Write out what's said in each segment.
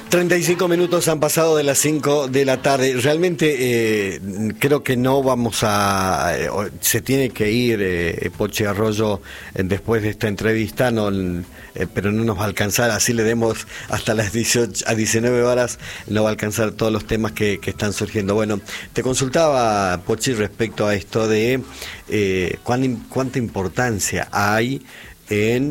35 minutos han pasado de las 5 de la tarde. Realmente creo que no vamos a... se tiene que ir Pochi Arroyo después de esta entrevista, pero no nos va a alcanzar. Así le demos hasta las 18 a 19 horas, no va a alcanzar todos los temas que están surgiendo. Bueno, te consultaba, Pochi, respecto a esto de cuánta importancia hay en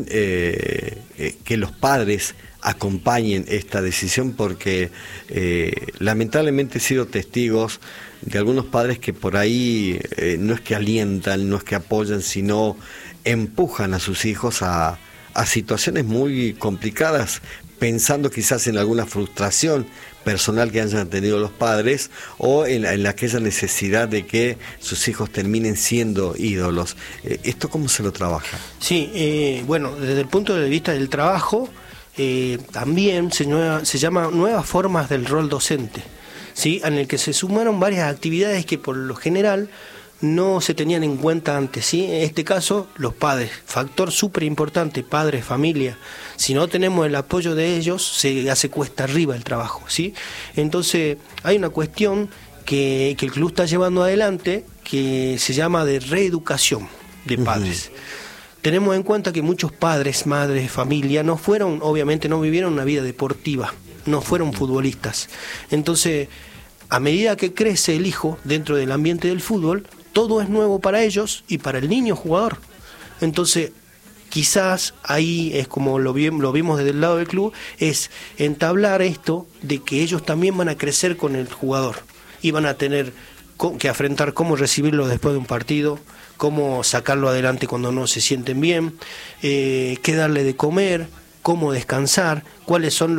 que los padres acompañen esta decisión, porque lamentablemente he sido testigos de algunos padres que por ahí no es que alientan, no es que apoyan, sino empujan a sus hijos a situaciones muy complicadas, pensando quizás en alguna frustración personal que hayan tenido los padres o en aquella necesidad de que sus hijos terminen siendo ídolos. ¿Esto cómo se lo trabaja? Sí, bueno, desde el punto de vista del trabajo, también se llama nuevas formas del rol docente, ¿sí? En el que se sumaron varias actividades que por lo general no se tenían en cuenta antes, ¿sí? En este caso, los padres, factor súper importante, padres, familia. Si no tenemos el apoyo de ellos, se hace cuesta arriba el trabajo, ¿sí? Entonces, hay una cuestión que el club está llevando adelante que se llama de reeducación de padres. Tenemos en cuenta que muchos padres, madres, familia, obviamente no vivieron una vida deportiva, no fueron futbolistas. Entonces, a medida que crece el hijo dentro del ambiente del fútbol, todo es nuevo para ellos y para el niño jugador. Entonces, quizás ahí es como lo vimos desde el lado del club, es entablar esto de que ellos también van a crecer con el jugador y van a tener que afrontar cómo recibirlo después de un partido, cómo sacarlo adelante cuando no se sienten bien, qué darle de comer, cómo descansar, cuáles son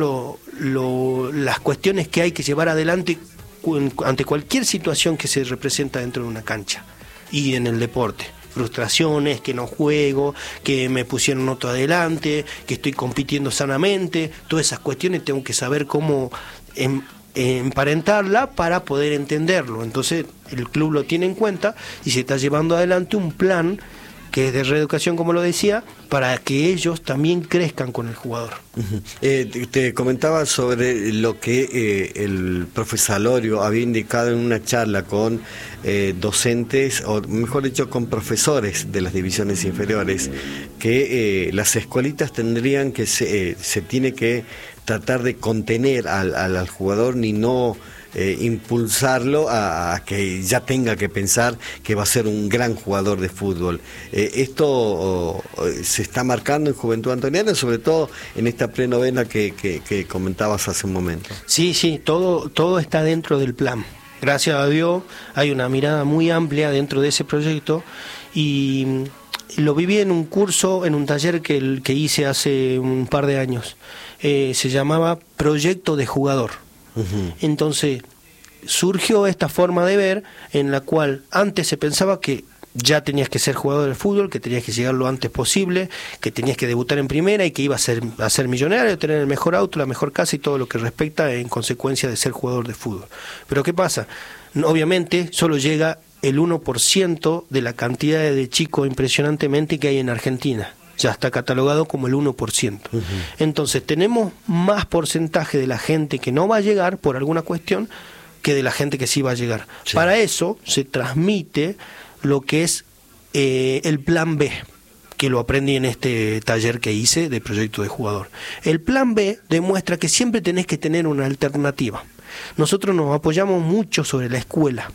las cuestiones que hay que llevar adelante ante cualquier situación que se representa dentro de una cancha y en el deporte. Frustraciones, que no juego, que me pusieron otro adelante, que estoy compitiendo sanamente, todas esas cuestiones tengo que saber cómo emparentarla para poder entenderlo. Entonces el club lo tiene en cuenta y se está llevando adelante un plan que es de reeducación, como lo decía, para que ellos también crezcan con el jugador. Te comentaba sobre lo que el profesor Alorio había indicado en una charla con docentes, o mejor dicho, con profesores de las divisiones inferiores, que las escuelitas tendrían que se tiene que tratar de contener al jugador, ni no impulsarlo a que ya tenga que pensar que va a ser un gran jugador de fútbol. Esto se está marcando en Juventud Antoniana, sobre todo en esta prenovena que comentabas hace un momento. Sí, todo está dentro del plan. Gracias a Dios hay una mirada muy amplia dentro de ese proyecto y lo viví en un curso, en un taller que hice hace un par de años. Se llamaba Proyecto de Jugador. Entonces surgió esta forma de ver en la cual antes se pensaba que ya tenías que ser jugador de fútbol, que tenías que llegar lo antes posible, que tenías que debutar en primera y que ibas a ser millonario, tener el mejor auto, la mejor casa y todo lo que respecta en consecuencia de ser jugador de fútbol. Pero ¿qué pasa? Obviamente solo llega el 1% de la cantidad de chicos impresionantemente que hay en Argentina. Ya está catalogado como el 1%. Entonces tenemos más porcentaje de la gente que no va a llegar por alguna cuestión que de la gente que sí va a llegar. Sí. Para eso se transmite lo que es el plan B, que lo aprendí en este taller que hice de proyecto de jugador. El plan B demuestra que siempre tenés que tener una alternativa. Nosotros nos apoyamos mucho sobre la escuela,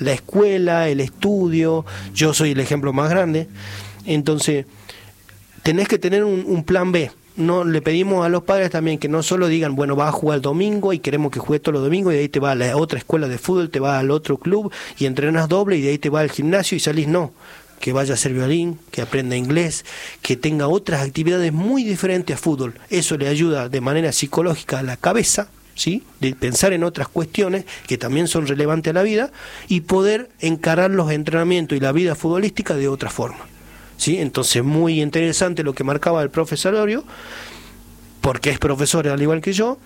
el estudio. Yo soy el ejemplo más grande. Entonces tenés que tener un plan B. No le pedimos a los padres también que no solo digan, bueno, vas a jugar el domingo y queremos que juegues todos los domingos y de ahí te vas a la otra escuela de fútbol, te vas al otro club y entrenas doble y de ahí te vas al gimnasio y salís. No, que vaya a hacer violín, que aprenda inglés, que tenga otras actividades muy diferentes a fútbol. Eso le ayuda de manera psicológica a la cabeza, ¿sí? De pensar en otras cuestiones que también son relevantes a la vida y poder encarar los entrenamientos y la vida futbolística de otra forma. ¿Sí? Entonces muy interesante lo que marcaba el profesor Alorio, porque es profesor al igual que yo,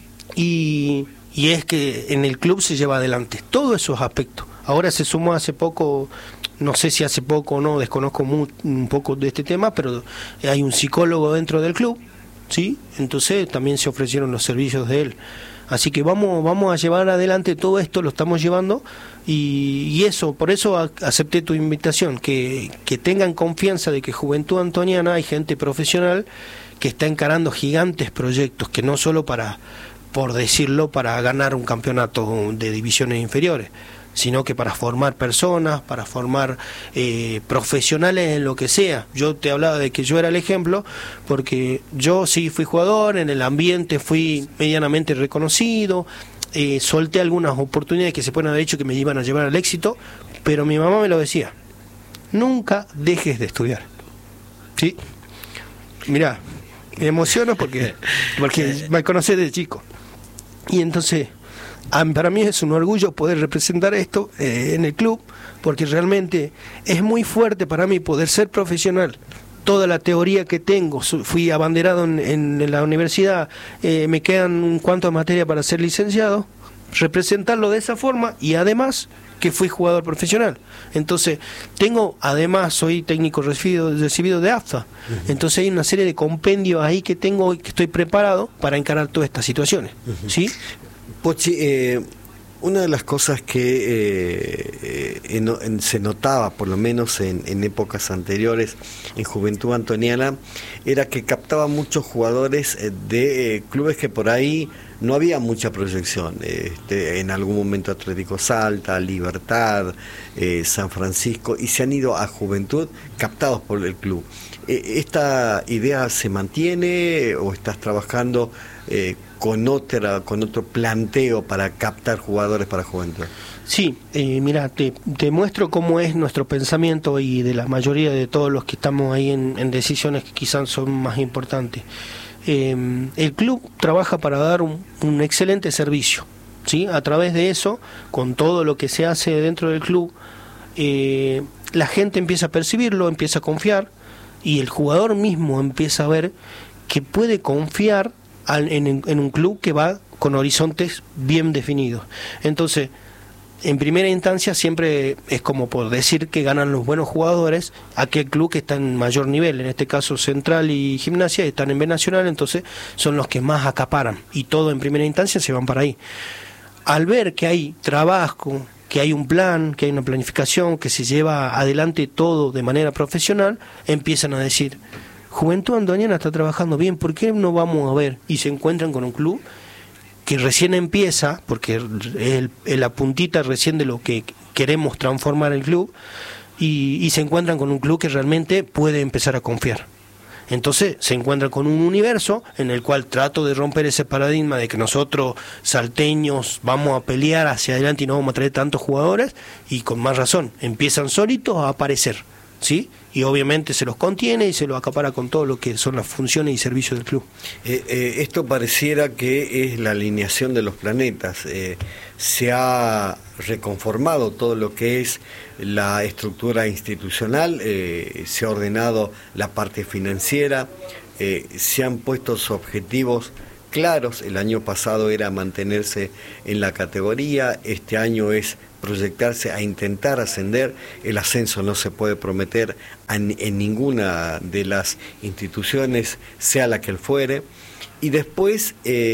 y es que en el club se lleva adelante todos esos aspectos. Ahora se sumó hace poco, no sé si hace poco o no, desconozco un poco de este tema, pero hay un psicólogo dentro del club ¿sí? Entonces también se ofrecieron los servicios de él. Así que vamos a llevar adelante todo esto, lo estamos llevando, y eso, por eso acepté tu invitación, que tengan confianza de que Juventud Antoniana hay gente profesional que está encarando gigantes proyectos, que no solo por decirlo, para ganar un campeonato de divisiones inferiores, sino que para formar personas, para formar profesionales en lo que sea. Yo te hablaba de que yo era el ejemplo, porque yo sí fui jugador, en el ambiente fui medianamente reconocido, solté algunas oportunidades que se pueden haber hecho que me iban a llevar al éxito, pero mi mamá me lo decía: nunca dejes de estudiar. ¿Sí? Mirá, me emociono porque me conocés de chico. Y entonces, para mí es un orgullo poder representar esto en el club, porque realmente es muy fuerte para mí poder ser profesional. Toda la teoría que tengo, fui abanderado en la universidad, me quedan un cuanto de materia para ser licenciado, representarlo de esa forma, y además que fui jugador profesional. Entonces, soy técnico recibido de AFA. Entonces hay una serie de compendios ahí que tengo y que estoy preparado para encarar todas estas situaciones. ¿Sí? Pochi, una de las cosas que se notaba, por lo menos en épocas anteriores, en Juventud Antoniana, era que captaba muchos jugadores de clubes que por ahí no había mucha proyección. En algún momento Atlético Salta, Libertad, San Francisco, y se han ido a Juventud captados por el club. ¿Esta idea se mantiene o estás trabajando con otro planteo para captar jugadores para Juventud? Sí, mira, te muestro cómo es nuestro pensamiento y de la mayoría de todos los que estamos ahí en decisiones que quizás son más importantes. El club trabaja para dar un excelente servicio, ¿sí? A través de eso, con todo lo que se hace dentro del club, la gente empieza a percibirlo, empieza a confiar, y el jugador mismo empieza a ver que puede confiar en un club que va con horizontes bien definidos. Entonces, en primera instancia siempre es como por decir que ganan los buenos jugadores aquel club que está en mayor nivel. En este caso Central y Gimnasia están en B Nacional, entonces son los que más acaparan, y todo en primera instancia se van para ahí. Al ver que hay trabajo, que hay un plan, que hay una planificación, que se lleva adelante todo de manera profesional, empiezan a decir: Juventud Antoniana está trabajando bien, ¿por qué no vamos a ver? Y se encuentran con un club que recién empieza, porque es la puntita recién de lo que queremos transformar el club, y se encuentran con un club que realmente puede empezar a confiar. Entonces se encuentran con un universo en el cual trato de romper ese paradigma de que nosotros salteños vamos a pelear hacia adelante y no vamos a traer tantos jugadores, y con más razón, empiezan solitos a aparecer, ¿sí? Y obviamente se los contiene y se los acapara con todo lo que son las funciones y servicios del club. Esto pareciera que es la alineación de los planetas. Se ha reconformado todo lo que es la estructura institucional, se ha ordenado la parte financiera, se han puesto objetivos claros. El año pasado era mantenerse en la categoría, este año es proyectarse a intentar ascender. El ascenso no se puede prometer en ninguna de las instituciones, sea la que él fuere, y después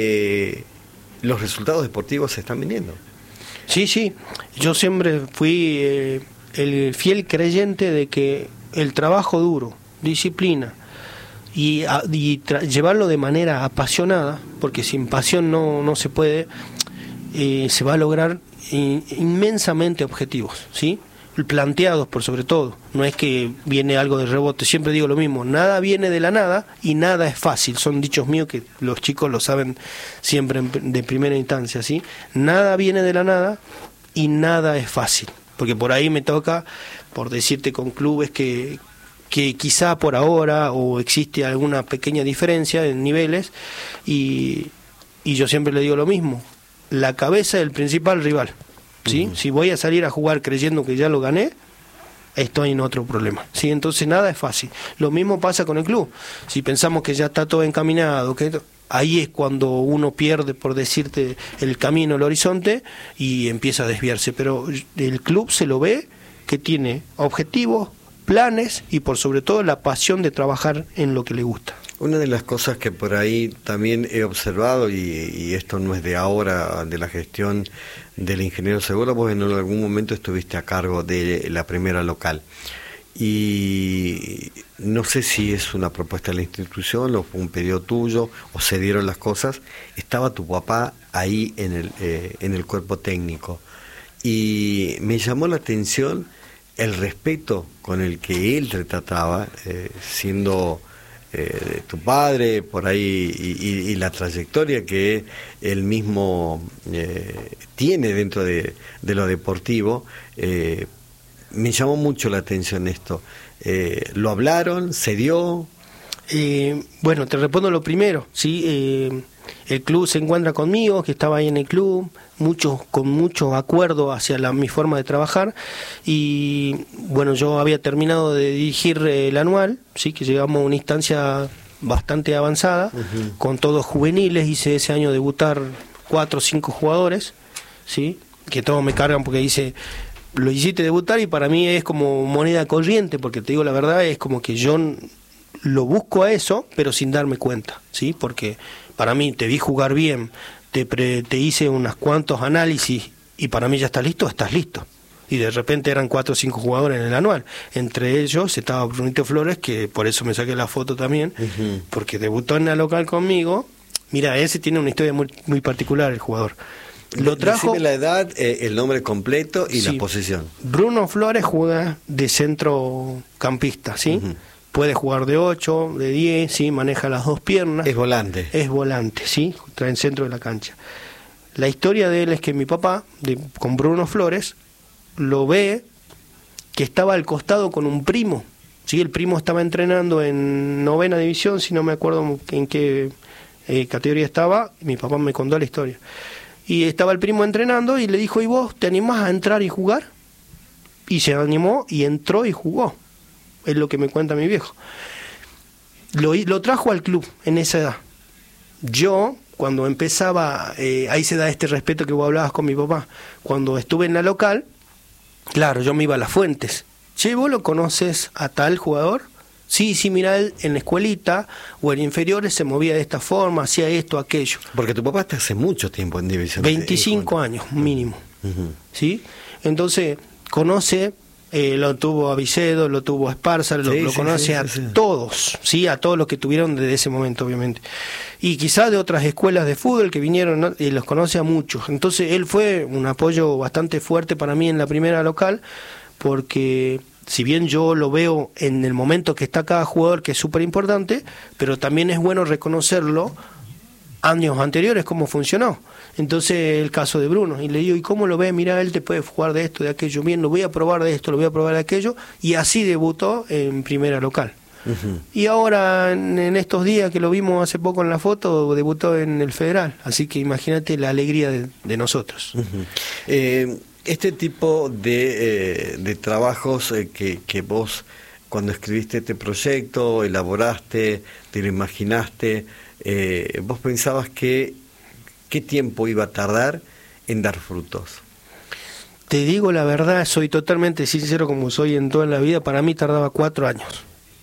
los resultados deportivos se están viniendo. Sí, yo siempre fui el fiel creyente de que el trabajo duro, disciplina, y llevarlo de manera apasionada, porque sin pasión no se puede, se va a lograr inmensamente objetivos, ¿sí? Planteados por sobre todo. No es que viene algo de rebote, siempre digo lo mismo: nada viene de la nada y nada es fácil. Son dichos míos que los chicos lo saben siempre de primera instancia, ¿sí? Nada viene de la nada y nada es fácil, porque por ahí me toca, por decirte, con clubes que quizá por ahora o existe alguna pequeña diferencia en niveles, y yo siempre le digo lo mismo: la cabeza es el principal rival, ¿sí? Si voy a salir a jugar creyendo que ya lo gané, estoy en otro problema, ¿sí? Entonces nada es fácil. Lo mismo pasa con el club. Si pensamos que ya está todo encaminado, ahí es cuando uno pierde, por decirte, el camino, el horizonte, y empieza a desviarse. Pero el club se lo ve que tiene objetivos, planes y por sobre todo la pasión de trabajar en lo que le gusta. Una de las cosas que por ahí también he observado, y esto no es de ahora, de la gestión del ingeniero Segura, vos en algún momento estuviste a cargo de la primera local. Y no sé si es una propuesta de la institución o fue un pedido tuyo o se dieron las cosas. Estaba tu papá ahí en el cuerpo técnico y me llamó la atención el respeto con el que él te trataba, siendo tu padre por ahí y la trayectoria que él mismo tiene dentro de lo deportivo. Me llamó mucho la atención esto. ¿Lo hablaron? ¿Se dio? Bueno, te respondo lo primero, ¿sí? El club se encuentra conmigo, que estaba ahí en el club, con mucho acuerdo hacia mi forma de trabajar, y bueno, yo había terminado de dirigir el anual, sí, que llegamos a una instancia bastante avanzada, con todos juveniles. Hice ese año debutar 4 o 5 jugadores, sí, que todos me cargan porque dice, lo hiciste debutar, y para mí es como moneda corriente, porque te digo la verdad, es como que yo lo busco a eso, pero sin darme cuenta, ¿sí? Porque para mí te vi jugar bien, te hice unos cuantos análisis y para mí ya estás listo. Y de repente eran 4 o 5 jugadores en el anual. Entre ellos estaba Brunito Flores, que por eso me saqué la foto también, porque debutó en la local conmigo. Mira, ese tiene una historia muy, muy particular, el jugador. Lo trajo. Decime la edad, el nombre completo y sí, la posición. Bruno Flores juega de centrocampista, ¿sí? Puede jugar de 8, de 10, ¿sí? Maneja las 2 piernas. Es volante. Es volante, ¿sí? Está en centro de la cancha. La historia de él es que mi papá, con Bruno Flores, lo ve que estaba al costado con un primo, ¿sí? El primo estaba entrenando en 9ª división, si no me acuerdo en qué categoría estaba. Mi papá me contó la historia. Y estaba el primo entrenando y le dijo, ¿y vos te animás a entrar y jugar? Y se animó y entró y jugó. Es lo que me cuenta mi viejo. Lo trajo al club en esa edad. Yo, cuando empezaba, ahí se da este respeto que vos hablabas con mi papá. Cuando estuve en la local, claro, yo me iba a las fuentes. Che, ¿vos lo conoces a tal jugador? Sí, mira, él en la escuelita o en inferiores se movía de esta forma, hacía esto, aquello. Porque tu papá está hace mucho tiempo en división. 25 años mínimo, ¿sí? Entonces, conoce, lo tuvo a Vicedo, lo tuvo a Esparza, lo conoce a todos, ¿sí? A todos los que tuvieron desde ese momento, obviamente. Y quizás de otras escuelas de fútbol que vinieron, ¿no? Y los conoce a muchos. Entonces, él fue un apoyo bastante fuerte para mí en la primera local, porque si bien yo lo veo en el momento que está cada jugador, que es súper importante, pero también es bueno reconocerlo años anteriores, cómo funcionó. Entonces, el caso de Bruno, y le digo, ¿y cómo lo ve? Mira, él te puede jugar de esto, de aquello, bien, lo voy a probar de esto, lo voy a probar de aquello, y así debutó en primera local. Y ahora, en estos días que lo vimos hace poco en la foto, debutó en el Federal, así que imagínate la alegría de nosotros. Este tipo de trabajos que vos, cuando escribiste este proyecto, elaboraste, te lo imaginaste, vos pensabas que qué tiempo iba a tardar en dar frutos. Te digo la verdad, soy totalmente sincero como soy en toda la vida, para mí tardaba 4 años.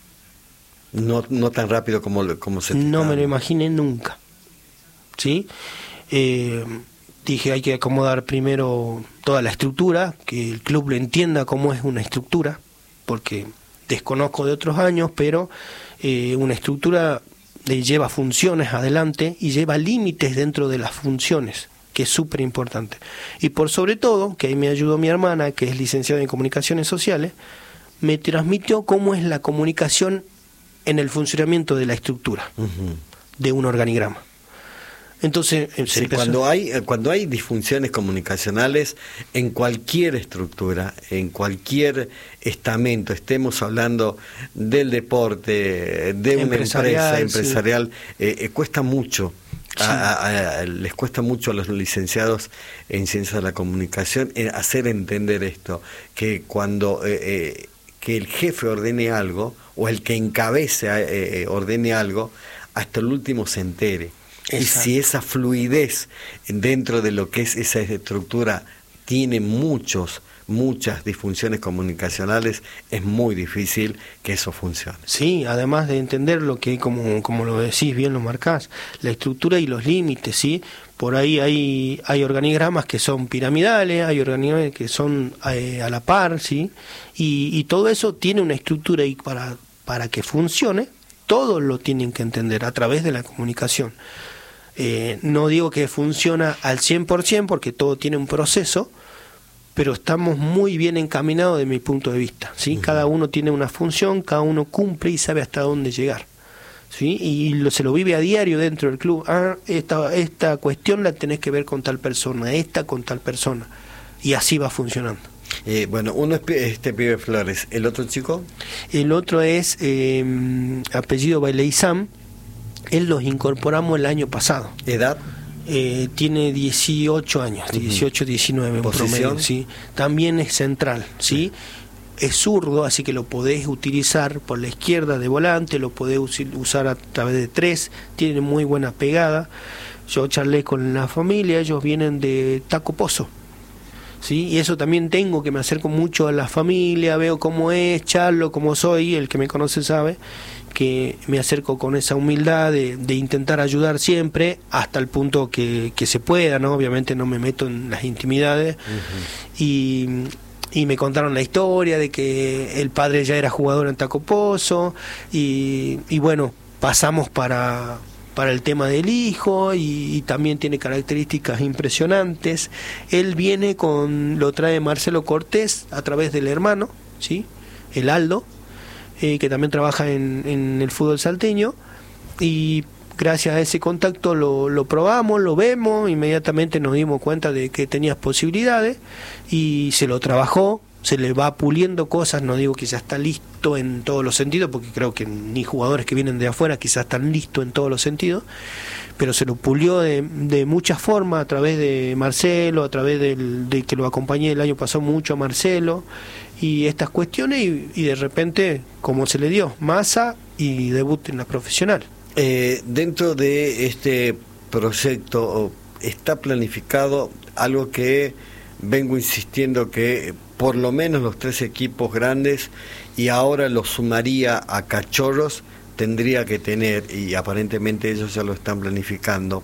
No tan rápido como se trataba. No me lo imaginé nunca, ¿sí? Dije, hay que acomodar primero toda la estructura, que el club lo entienda cómo es una estructura, porque desconozco de otros años, pero una estructura lleva funciones adelante y lleva límites dentro de las funciones, que es súper importante. Y por sobre todo, que ahí me ayudó mi hermana, que es licenciada en Comunicaciones Sociales, me transmitió cómo es la comunicación en el funcionamiento de la estructura, de un organigrama. Entonces, sí, cuando hay disfunciones comunicacionales en cualquier estructura, en cualquier estamento, estemos hablando del deporte, de una empresa empresarial, cuesta mucho. Sí. Les cuesta mucho a los licenciados en Ciencias de la Comunicación hacer entender esto, que cuando que el jefe ordene algo o el que encabece ordene algo, hasta el último se entere. Exacto. Y si esa fluidez dentro de lo que es esa estructura tiene muchos muchas disfunciones comunicacionales, es muy difícil que eso funcione. Sí, además de entender lo que, como lo decís, bien lo marcás, la estructura y los límites, ¿sí? Por ahí hay organigramas que son piramidales, hay organigramas que son a la par, ¿sí? Y todo eso tiene una estructura, y para que funcione, todos lo tienen que entender a través de la comunicación. No digo que funciona al 100% porque todo tiene un proceso, pero estamos muy bien encaminados de mi punto de vista, ¿sí? Cada uno tiene una función, cada uno cumple y sabe hasta dónde llegar, ¿sí? Y se lo vive a diario dentro del club. Esta cuestión la tenés que ver con tal persona, esta con tal persona, y así va funcionando. Bueno, uno es este pibe Flores, ¿el otro chico? El otro es apellido Baileizam. Él los incorporamos el año pasado. ¿Edad? Tiene 18 años, 18, 19 en promedio, ¿sí? También es central, ¿sí? Es zurdo, así que lo podés utilizar por la izquierda de volante, lo podés usar a través de 3, tiene muy buena pegada. Yo charlé con la familia, ellos vienen de Taco Pozo, ¿sí? Y eso también tengo, que me acerco mucho a la familia, veo cómo es, charlo, cómo soy, el que me conoce sabe que me acerco con esa humildad de intentar ayudar siempre hasta el punto que se pueda, ¿no? Obviamente no me meto en las intimidades. Y me contaron la historia de que el padre ya era jugador en Taco Pozo y bueno, pasamos para el tema del hijo y también tiene características impresionantes. Él lo trae Marcelo Cortés a través del hermano, ¿sí? El Aldo, que también trabaja en el fútbol salteño, y gracias a ese contacto lo probamos, lo vemos, inmediatamente nos dimos cuenta de que tenías posibilidades y se lo trabajó, se le va puliendo cosas. No digo que ya está listo en todos los sentidos, porque creo que ni jugadores que vienen de afuera quizás están listos en todos los sentidos, pero se lo pulió de muchas formas, a través de Marcelo, a través de que lo acompañé el año pasado mucho a Marcelo, y estas cuestiones, y de repente, como se le dio, masa y debut en la profesional. Dentro de este proyecto, ¿está planificado algo que vengo insistiendo, que por lo menos los 3 equipos grandes, y ahora lo sumaría a Cachorros, tendría que tener, y aparentemente ellos ya lo están planificando,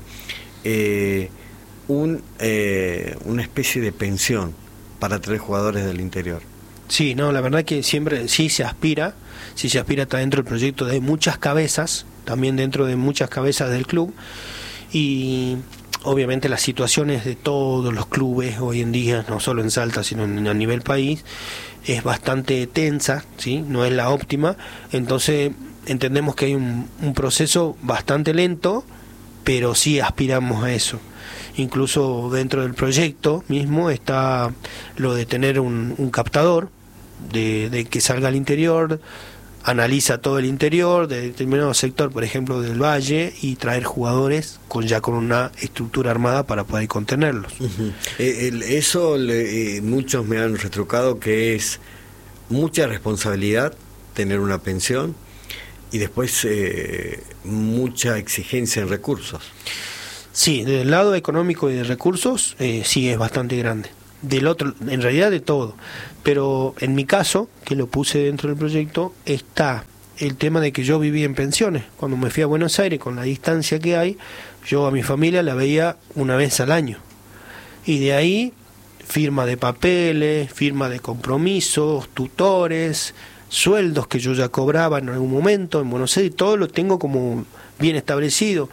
una especie de pensión para 3 jugadores del interior? Sí, no, la verdad que siempre sí se aspira está dentro del proyecto de muchas cabezas, también dentro de muchas cabezas del club, y obviamente las situaciones de todos los clubes hoy en día, no solo en Salta, sino a nivel país, es bastante tensa, ¿sí? No es la óptima, entonces entendemos que hay un proceso bastante lento, pero sí aspiramos a eso. Incluso dentro del proyecto mismo está lo de tener un captador, de que salga al interior, analiza todo el interior de determinado sector, por ejemplo del valle, y traer jugadores con una estructura armada para poder contenerlos. Eso muchos me han retrucado que es mucha responsabilidad tener una pensión, y después mucha exigencia en recursos. Sí, del lado económico y de recursos, sí es bastante grande. Del otro, en realidad de todo. Pero en mi caso, que lo puse dentro del proyecto, está el tema de que yo viví en pensiones. Cuando me fui a Buenos Aires, con la distancia que hay, yo a mi familia la veía una vez al año. Y de ahí, firma de papeles, firma de compromisos, tutores, sueldos que yo ya cobraba en algún momento en Buenos Aires, todo lo tengo como bien establecido.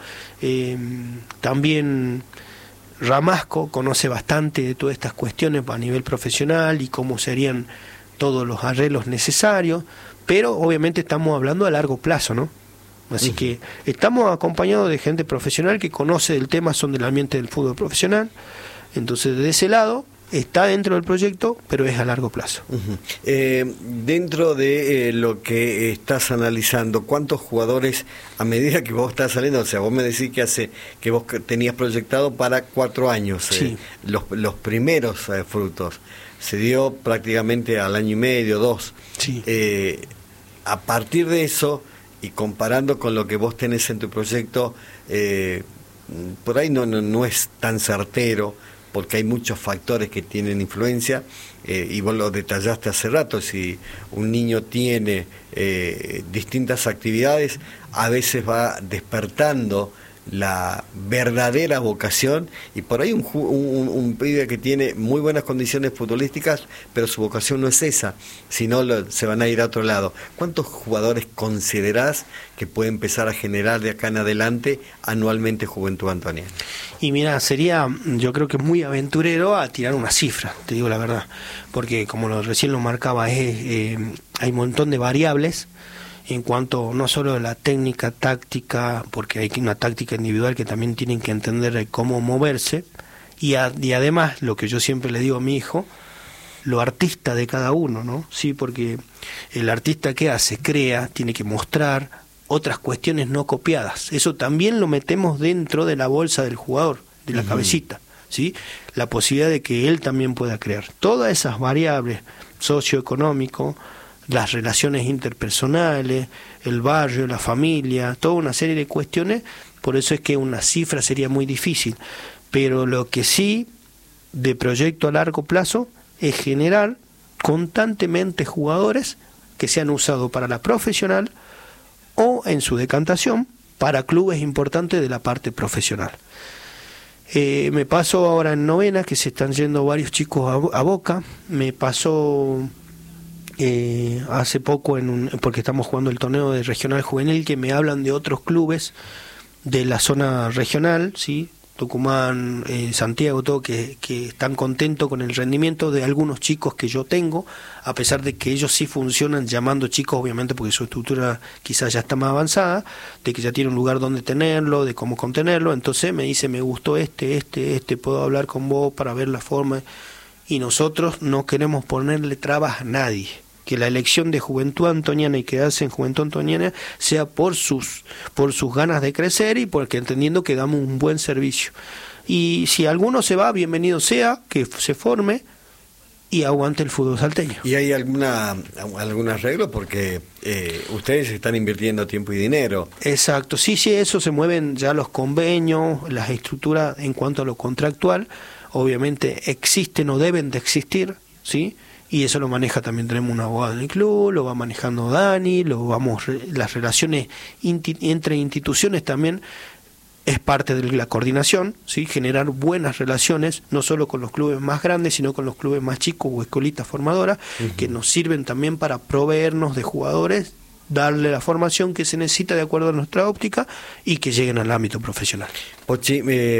También Ramasco conoce bastante de todas estas cuestiones a nivel profesional y cómo serían todos los arreglos necesarios, pero obviamente estamos hablando a largo plazo, ¿no? Así que estamos acompañados de gente profesional que conoce del tema, son del ambiente del fútbol profesional, entonces de ese lado está dentro del proyecto, pero es a largo plazo. Dentro de lo que estás analizando, ¿cuántos jugadores, a medida que vos estás saliendo, o sea, vos me decís que vos tenías proyectado para 4 años, sí, los primeros frutos, se dio prácticamente al año y medio, 2. Sí. A partir de eso, y comparando con lo que vos tenés en tu proyecto, por ahí no es tan certero, porque hay muchos factores que tienen influencia, y vos lo detallaste hace rato. Si un niño tiene distintas actividades, a veces va despertando la verdadera vocación, y por ahí un pibe que tiene muy buenas condiciones futbolísticas, pero su vocación no es esa, sino se van a ir a otro lado. ¿Cuántos jugadores considerás que puede empezar a generar de acá en adelante anualmente Juventud Antoniana? Y mira, yo creo que es muy aventurero a tirar una cifra, te digo la verdad, porque como recién lo marcaba, hay un montón de variables en cuanto no solo a la técnica, táctica, porque hay una táctica individual que también tienen que entender cómo moverse, y además, lo que yo siempre le digo a mi hijo, lo artista de cada uno, ¿no? Sí, porque el artista, ¿qué hace? Crea, tiene que mostrar otras cuestiones no copiadas. Eso también lo metemos dentro de la bolsa del jugador, de la cabecita, ¿sí? La posibilidad de que él también pueda crear. Todas esas variables, socioeconómico, las relaciones interpersonales, el barrio, la familia, toda una serie de cuestiones. Por eso es que una cifra sería muy difícil, pero lo que sí, de proyecto a largo plazo, es generar constantemente jugadores que sean usados para la profesional o, en su decantación, para clubes importantes de la parte profesional. Me pasó ahora en novena que se están yendo varios chicos a Boca. Me pasó hace poco porque estamos jugando el torneo de regional juvenil, que me hablan de otros clubes de la zona regional, ¿sí? Tucumán, Santiago, todo, que están contentos con el rendimiento de algunos chicos que yo tengo, a pesar de que ellos sí funcionan llamando chicos, obviamente porque su estructura quizás ya está más avanzada, de que ya tiene un lugar donde tenerlo, de cómo contenerlo. Entonces me dice, me gustó puedo hablar con vos para ver la forma, y nosotros no queremos ponerle trabas a nadie, que la elección de Juventud Antoniana y quedarse en Juventud Antoniana sea por sus ganas de crecer, y porque entendiendo que damos un buen servicio. Y si alguno se va, bienvenido sea, que se forme y aguante el fútbol salteño. ¿Y hay algún arreglo? Porque ustedes están invirtiendo tiempo y dinero. Exacto, sí, eso se mueven ya los convenios, las estructuras en cuanto a lo contractual. Obviamente existen o deben de existir, ¿sí? Y eso lo maneja también, tenemos un abogado en el club, lo va manejando Dani, las relaciones entre instituciones también es parte de la coordinación, ¿sí? Generar buenas relaciones, no solo con los clubes más grandes, sino con los clubes más chicos o escuelitas formadoras, que nos sirven también para proveernos de jugadores, darle la formación que se necesita de acuerdo a nuestra óptica y que lleguen al ámbito profesional. Pochi,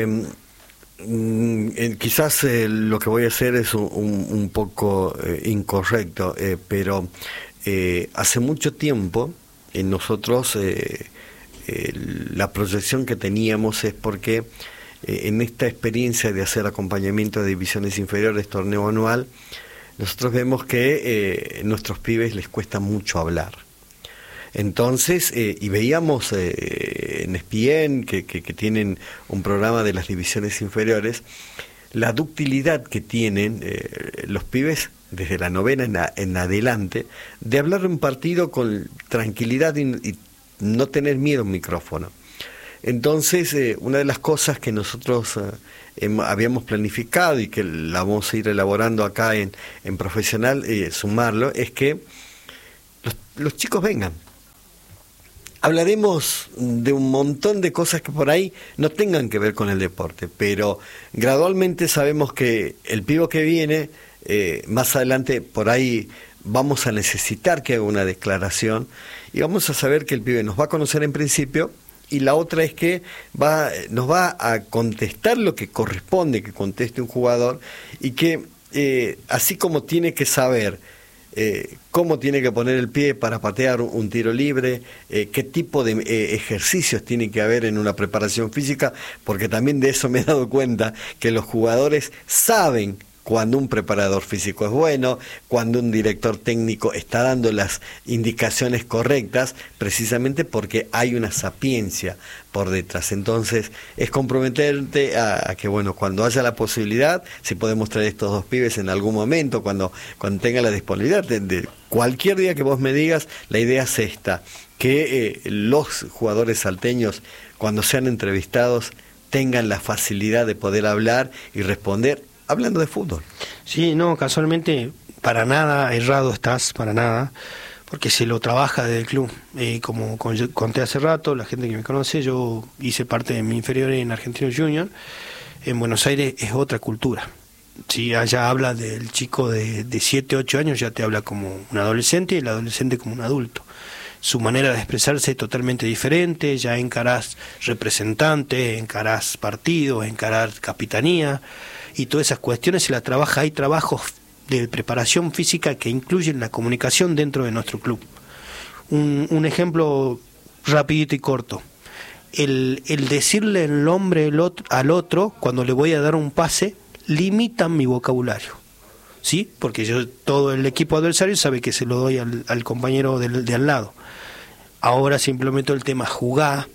quizás lo que voy a hacer es un poco incorrecto, pero hace mucho tiempo nosotros la proyección que teníamos es porque en esta experiencia de hacer acompañamiento de divisiones inferiores, torneo anual, nosotros vemos que nuestros pibes les cuesta mucho hablar. Entonces, y veíamos en ESPN que tienen un programa de las divisiones inferiores, la ductilidad que tienen los pibes desde la novena en adelante, de hablar un partido con tranquilidad y no tener miedo a un micrófono. Entonces, una de las cosas que nosotros habíamos planificado y que la vamos a ir elaborando acá en Profesional, sumarlo, es que los chicos vengan. Hablaremos de un montón de cosas que por ahí no tengan que ver con el deporte, pero gradualmente sabemos que el pibo que viene, más adelante por ahí vamos a necesitar que haga una declaración y vamos a saber que el pibe nos va a conocer en principio, y la otra es que nos va a contestar lo que corresponde que conteste un jugador, y que así como tiene que saber cómo tiene que poner el pie para patear un tiro libre, qué tipo de ejercicios tiene que haber en una preparación física, porque también de eso me he dado cuenta, que los jugadores saben cuando un preparador físico es bueno, cuando un director técnico está dando las indicaciones correctas, precisamente porque hay una sapiencia por detrás. Entonces, es comprometerte a que, bueno, cuando haya la posibilidad, si podemos traer estos dos pibes en algún momento, cuando tenga la disponibilidad, de cualquier día que vos me digas, la idea es esta, que los jugadores salteños, cuando sean entrevistados, tengan la facilidad de poder hablar y responder hablando de fútbol. Sí, no, casualmente para nada errado estás, para nada, porque se lo trabaja desde el club. Como conté hace rato, la gente que me conoce, yo hice parte de mi inferior en Argentinos Juniors. En Buenos Aires es otra cultura. Si allá habla del chico de 7, 8 años, ya te habla como un adolescente y el adolescente como un adulto. Su manera de expresarse es totalmente diferente, ya encarás representantes, encarás partidos, encarás capitanía, y todas esas cuestiones se las trabaja. Hay trabajos de preparación física que incluyen la comunicación dentro de nuestro club. Un ejemplo rapidito y corto. El decirle el nombre al otro cuando le voy a dar un pase limita mi vocabulario, ¿sí? Porque todo el equipo adversario sabe que se lo doy al compañero de al lado. Ahora se implementó el tema jugar,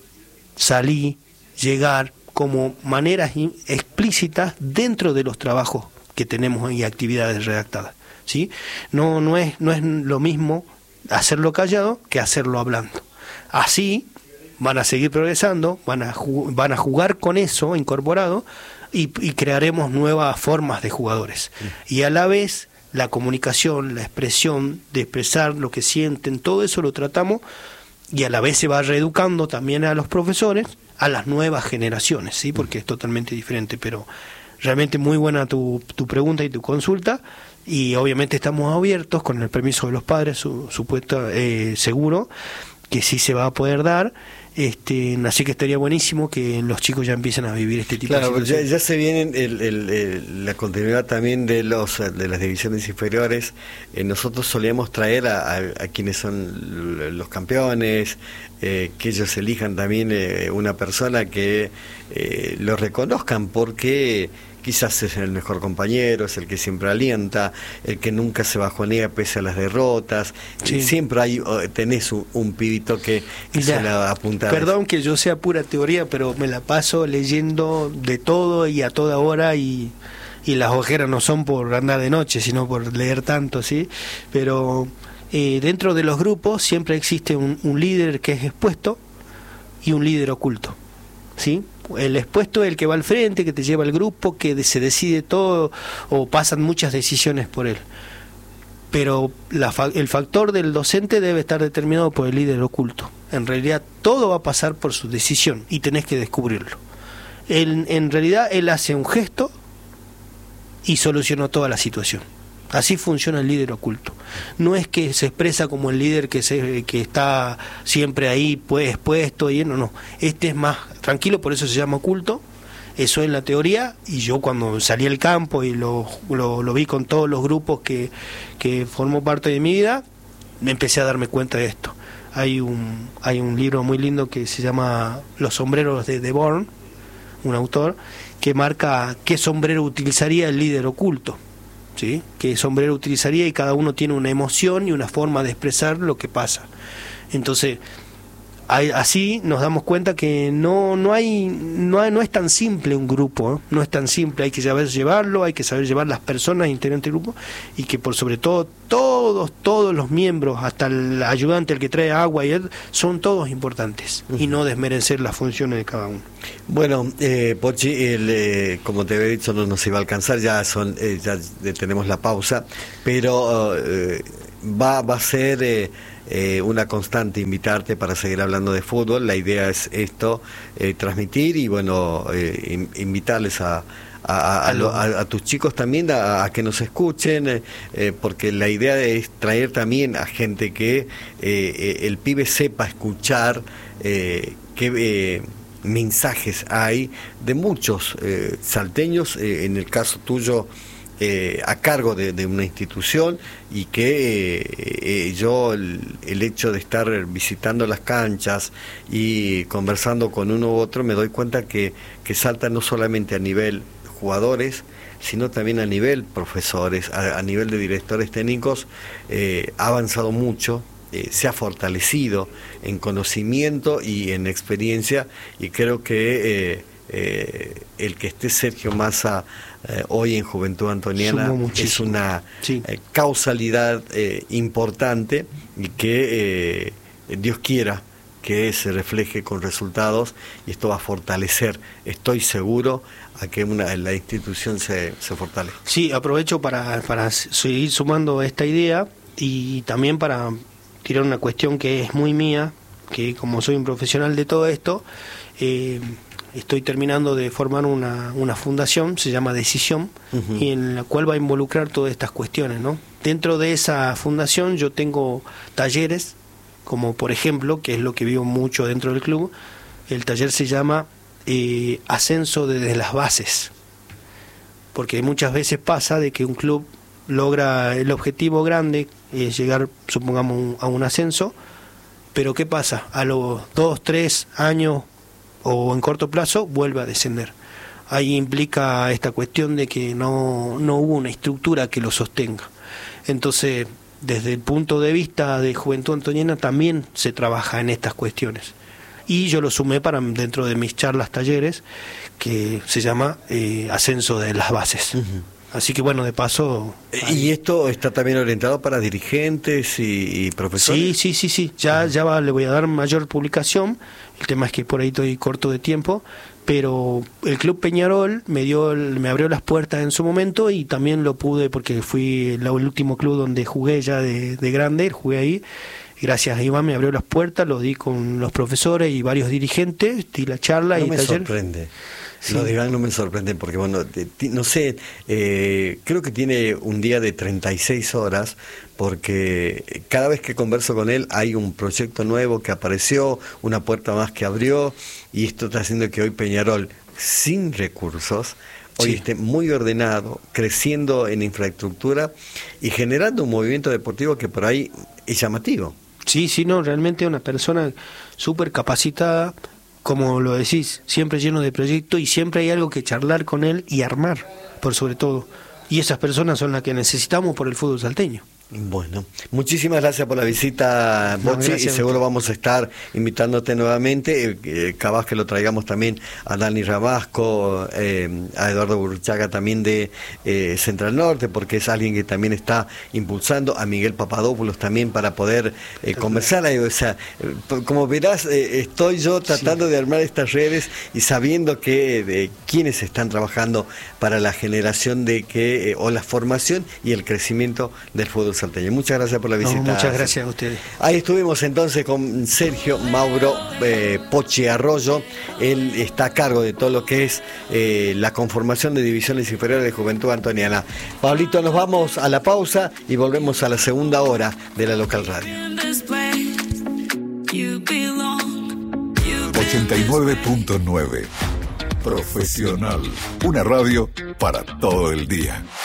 salir, llegar, como maneras explícitas dentro de los trabajos que tenemos y actividades redactadas, ¿sí? No es lo mismo hacerlo callado que hacerlo hablando. Así van a seguir progresando, van a jugar con eso incorporado y crearemos nuevas formas de jugadores. Y a la vez la comunicación, la expresión de expresar lo que sienten, todo eso lo tratamos, y a la vez se va reeducando también a los profesores, a las nuevas generaciones, ¿sí? Porque es totalmente diferente. Pero realmente muy buena tu pregunta y tu consulta, y obviamente estamos abiertos, con el permiso de los padres, supuesto, seguro que sí se va a poder dar. Así que estaría buenísimo que los chicos ya empiecen a vivir este tipo de situaciones. Ya se viene la continuidad también de las divisiones inferiores. Nosotros solíamos traer a quienes son los campeones, que ellos elijan también una persona que lo reconozcan, porque quizás es el mejor compañero, es el que siempre alienta, el que nunca se bajonea pese a las derrotas. Sí. Siempre tenés un pibito que se la apunta. Perdón que yo sea pura teoría, pero me la paso leyendo de todo y a toda hora, y las ojeras no son por andar de noche, sino por leer tanto, ¿sí? Pero dentro de los grupos siempre existe un líder que es expuesto y un líder oculto, ¿sí? El expuesto es el que va al frente, que te lleva el grupo, que se decide todo, o pasan muchas decisiones por él. Pero el factor del docente debe estar determinado por el líder oculto. En realidad todo va a pasar por su decisión y tenés que descubrirlo. En realidad él hace un gesto y solucionó toda la situación. Así funciona el líder oculto. No es que se expresa como el líder que está siempre ahí expuesto y no. Este es más tranquilo, por eso se llama oculto. Eso es la teoría, y yo cuando salí al campo y lo vi con todos los grupos que formó parte de mi vida, me empecé a darme cuenta de esto. Hay un libro muy lindo que se llama Los sombreros de Bourne, un autor, que marca qué sombrero utilizaría el líder oculto, ¿sí? Qué sombrero utilizaría, y cada uno tiene una emoción y una forma de expresar lo que pasa. Entonces, así nos damos cuenta que no es tan simple un grupo, ¿eh? No es tan simple, hay que saber llevarlo, hay que saber llevar las personas integrantes del grupo, y que por sobre todo todos los miembros, hasta el ayudante, el que trae agua, son todos importantes, y no desmerecer las funciones de cada uno. Bueno, Pochi, como te había dicho, no nos iba a alcanzar, ya tenemos la pausa, pero va a ser una constante invitarte para seguir hablando de fútbol. La idea es esto, transmitir y bueno, invitarles a tus chicos también a que nos escuchen, porque la idea es traer también a gente que el pibe sepa escuchar qué mensajes hay de muchos salteños, en el caso tuyo a cargo de una institución, y que el hecho de estar visitando las canchas y conversando con uno u otro, me doy cuenta que Salta no solamente a nivel jugadores, sino también a nivel profesores, a nivel de directores técnicos, ha avanzado mucho, se ha fortalecido en conocimiento y en experiencia, y creo que el que esté Sergio Massa hoy en Juventud Antoniana es una causalidad importante, y que Dios quiera que se refleje con resultados, y esto va a fortalecer, estoy seguro, a que la institución se fortalezca. Sí, aprovecho para seguir sumando esta idea y también para tirar una cuestión que es muy mía, que como soy un profesional de todo esto, estoy terminando de formar una fundación, se llama Decisión, y en la cual va a involucrar todas estas cuestiones, ¿no? Dentro de esa fundación yo tengo talleres, como por ejemplo, que es lo que vivo mucho dentro del club, el taller se llama Ascenso desde las bases, porque muchas veces pasa de que un club logra el objetivo grande, llegar, supongamos, a un ascenso, pero ¿qué pasa? A los 2, 3 años o en corto plazo vuelve a descender. Ahí implica esta cuestión de que no hubo una estructura que lo sostenga. Entonces, desde el punto de vista de Juventud Antoniana también se trabaja en estas cuestiones. Y yo lo sumé dentro de mis charlas, talleres, que se llama Ascenso de las Bases. Así que bueno, de paso... ¿Y esto está también orientado para dirigentes y profesores? Sí. Ya le voy a dar mayor publicación. El tema es que por ahí estoy corto de tiempo, pero el Club Peñarol me abrió las puertas en su momento, y también lo pude porque fui el último club donde jugué ya de grande, jugué ahí. Gracias a Iván me abrió las puertas, lo di con los profesores y varios dirigentes, di la charla y taller. Sorprende. Sí. Lo de Iván no me sorprende porque, bueno, no sé, creo que tiene un día de 36 horas, porque cada vez que converso con él hay un proyecto nuevo que apareció, una puerta más que abrió, y esto está haciendo que hoy Peñarol, sin recursos, hoy esté muy ordenado, creciendo en infraestructura y generando un movimiento deportivo que por ahí es llamativo. Sí, no, realmente una persona súper capacitada, como lo decís, siempre lleno de proyectos, y siempre hay algo que charlar con él y armar, por sobre todo. Y esas personas son las que necesitamos por el fútbol salteño. Bueno, muchísimas gracias por la visita, Bocci, y seguro vamos a estar invitándote nuevamente, capaz que lo traigamos también a Dani Rabasco, a Eduardo Burruchaga también de Central Norte, porque es alguien que también está impulsando, a Miguel Papadopoulos también, para poder conversar. O sea, como verás, estoy yo tratando de armar estas redes y sabiendo que quienes están trabajando para la generación o la formación y el crecimiento del fútbol salteño. Muchas gracias por la visita. Muchas gracias a ustedes. Ahí estuvimos entonces con Sergio Mauro Pochi Arroyo. Él está a cargo de todo lo que es la conformación de divisiones inferiores de Juventud Antoniana. Pablito, nos vamos a la pausa y volvemos a la segunda hora de la Local Radio. 89.9 Profesional, una radio para todo el día.